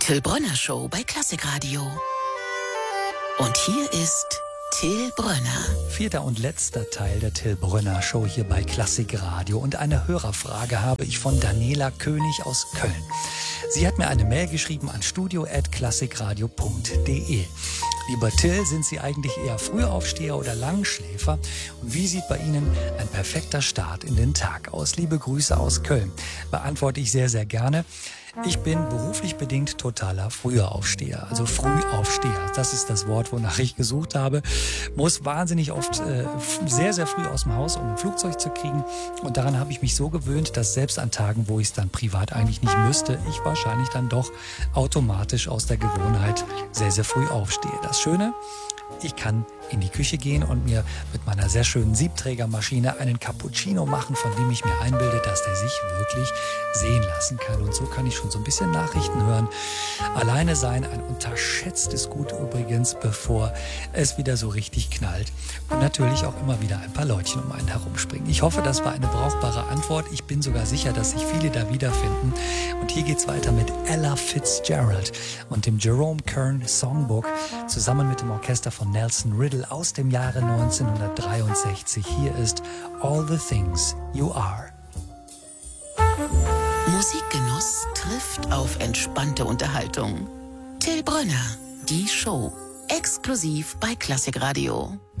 Till Brönner Show bei Klassikradio. Und hier ist Till Brönner. 4. und letzter Teil der Till Brönner Show hier bei Klassikradio. Und eine Hörerfrage habe ich von Daniela König aus Köln. Sie hat mir eine Mail geschrieben an studio@klassikradio.de. Lieber Till, sind Sie eigentlich eher Frühaufsteher oder Langschläfer? Und wie sieht bei Ihnen ein perfekter Start in den Tag aus? Liebe Grüße aus Köln. Beantworte ich sehr, sehr gerne. Ich bin beruflich bedingt totaler Frühaufsteher, also Frühaufsteher. Das ist das Wort, wonach ich gesucht habe. Muss wahnsinnig oft sehr, sehr früh aus dem Haus, um ein Flugzeug zu kriegen. Und daran habe ich mich so gewöhnt, dass selbst an Tagen, wo ich es dann privat eigentlich nicht müsste, ich wahrscheinlich dann doch automatisch aus der Gewohnheit sehr, sehr früh aufstehe. Das Schöne, ich kann in die Küche gehen und mir mit meiner sehr schönen Siebträgermaschine einen Cappuccino machen, von dem ich mir einbilde, dass der sich wirklich sehen lassen kann. Und so kann ich schon so ein bisschen Nachrichten hören. Alleine sein, ein unterschätztes Gut übrigens, bevor es wieder so richtig knallt. Und natürlich auch immer wieder ein paar Leutchen um einen herumspringen. Ich hoffe, das war eine brauchbare Antwort. Ich bin sogar sicher, dass sich viele da wiederfinden. Und hier geht's weiter mit Ella Fitzgerald und dem Jerome Kern Songbook zusammen mit dem Orchester von Nelson Riddle aus dem Jahre 1963. Hier ist All the Things You Are. Musikgenuss trifft auf entspannte Unterhaltung. Till Brönner, die Show. Exklusiv bei Klassikradio.